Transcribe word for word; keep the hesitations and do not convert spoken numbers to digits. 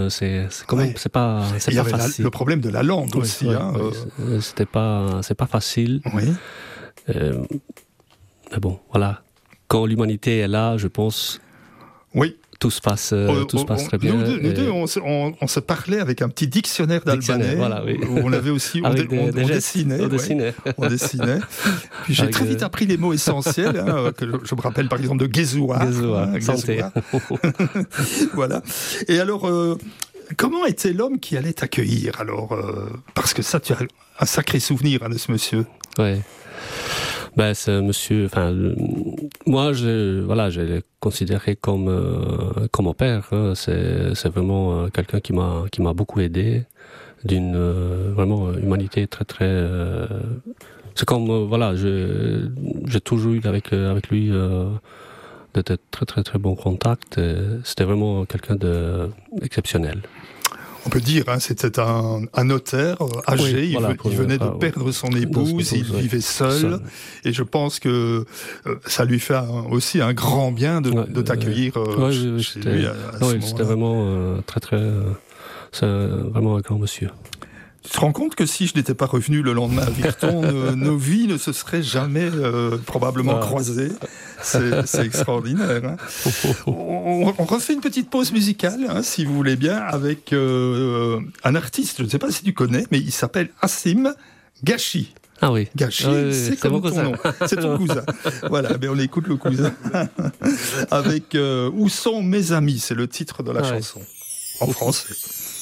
C'est, c'est quand même, ouais. c'est pas, c'est il y pas avait facile. la, le problème de la langue Oui, aussi. oui, hein, oui. euh... C'était pas, c'est pas facile. Oui. Euh, mais bon, voilà. Quand l'humanité est là, je pense. Oui. Tout se passe, euh, on, tout se passe on, très bien. Nous deux, nous et... deux on, se, on, on se parlait avec un petit dictionnaire d'albanais. Voilà, oui. Où on avait aussi, on, avec dé, des, on, des on gestes, dessinait. On ouais, dessinait. on dessinait. Puis j'ai avec très vite des... appris les mots essentiels. Hein, que je, je me rappelle par exemple de Gezoar. Gezoar, hein, santé. Voilà. Et alors, euh, comment était l'homme qui allait t'accueillir alors euh, parce que ça, tu as un sacré souvenir hein, de ce monsieur. Oui. Ben, c'est monsieur, enfin, moi, je, voilà, je l'ai considéré comme, euh, comme mon père, hein. C'est, c'est vraiment euh, quelqu'un qui m'a, qui m'a beaucoup aidé, d'une, euh, vraiment, humanité très, très, euh, c'est comme, euh, voilà, je, j'ai toujours eu avec, avec lui, euh, de très, très, très bons contacts. C'était vraiment quelqu'un de, exceptionnel. On peut dire, hein, c'était un, un notaire âgé, oui, il, voilà, il venait de perdre son épouse, il oui. vivait seul, seul, et je pense que euh, ça lui fait un, aussi un grand bien de, ouais, de t'accueillir euh, ouais, chez, oui, chez c'était, lui à, à oui, c'était vraiment euh, très très, euh, c'est vraiment un grand monsieur. Tu te rends compte que si je n'étais pas revenu le lendemain à Virton, euh, nos vies ne se seraient jamais euh, probablement ah. croisées. C'est, c'est extraordinaire. Hein. On, on refait une petite pause musicale, hein, si vous voulez bien, avec euh, un artiste, je ne sais pas si tu connais, mais il s'appelle Assim Gachi. Ah oui. Gachi, ah oui, c'est, c'est comme ton nom. C'est ton cousin. Voilà, mais on écoute le cousin. avec euh, Où sont mes amis, c'est le titre de la ah chanson, oui. En français.